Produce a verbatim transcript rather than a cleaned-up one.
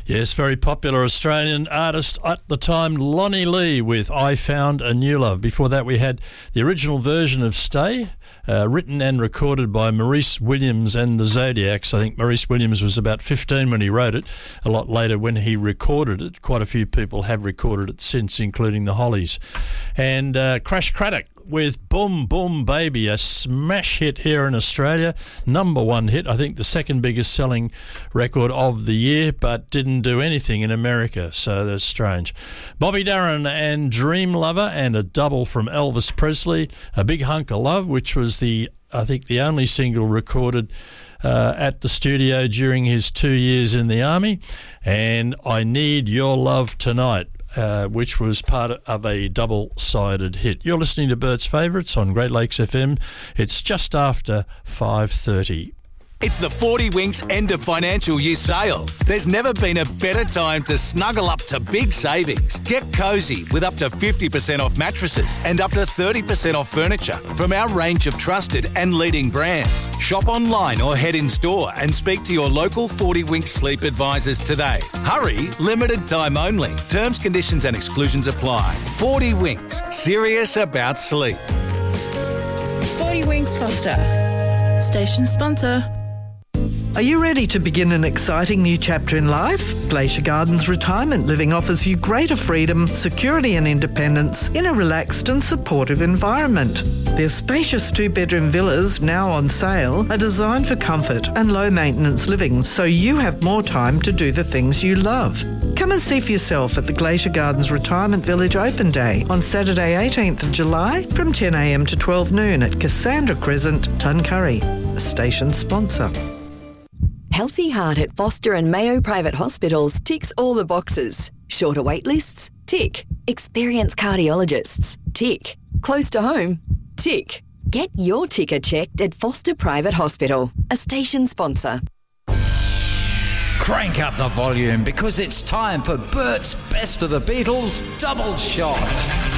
Yes, very popular Australian artist at the time, Lonnie Lee, with I Found a New Love. Before that, we had the original version of Stay, uh, written and recorded by Maurice Williams and the Zodiacs. I think Maurice Williams was about fifteen when he wrote it. A lot later when he recorded it. Quite a few people have recorded it since, including the Hollies. And uh, Crash Craddock with Boom Boom Baby, a smash hit here in Australia. Number one hit, I think the second biggest selling record of the year, but didn't do anything in America, so that's strange. Bobby Darin and Dream Lover, and a double from Elvis Presley, A Big Hunk of Love, which was the, I think, the only single recorded Uh, at the studio during his two years in the Army, and I Need Your Love Tonight, uh, which was part of a double-sided hit. You're listening to Bert's Favourites on Great Lakes F M. It's just after five thirty. It's the forty Winks end of financial year sale. There's never been a better time to snuggle up to big savings. Get cosy with up to fifty percent off mattresses and up to thirty percent off furniture from our range of trusted and leading brands. Shop online or head in store and speak to your local forty Winks sleep advisors today. Hurry, limited time only. Terms, conditions and exclusions apply. forty Winks, serious about sleep. forty Winks Foster, station sponsor. Are you ready to begin an exciting new chapter in life? Glacier Gardens Retirement Living offers you greater freedom, security and independence in a relaxed and supportive environment. Their spacious two-bedroom villas, now on sale, are designed for comfort and low-maintenance living, so you have more time to do the things you love. Come and see for yourself at the Glacier Gardens Retirement Village Open Day on Saturday eighteenth of July from ten a m to twelve noon at Cassandra Crescent, Tuncurry, a station sponsor. Healthy Heart at Foster and Mayo Private Hospitals ticks all the boxes. Shorter wait lists? Tick. Experienced cardiologists? Tick. Close to home? Tick. Get your ticker checked at Foster Private Hospital, a station sponsor. Crank up the volume because it's time for Bert's Best of the Beatles Double Shot.